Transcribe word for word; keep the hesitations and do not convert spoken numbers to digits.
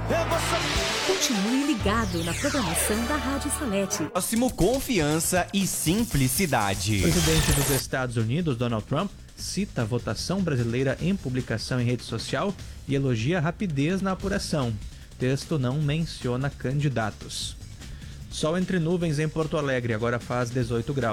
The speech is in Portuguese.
Continue ligado na programação da Rádio Salete. Próximo, confiança e simplicidade. O presidente dos Estados Unidos, Donald Trump, cita a votação brasileira em publicação em rede social e elogia a rapidez na apuração. O texto não menciona candidatos. Sol entre nuvens em Porto Alegre, agora faz dezoito graus.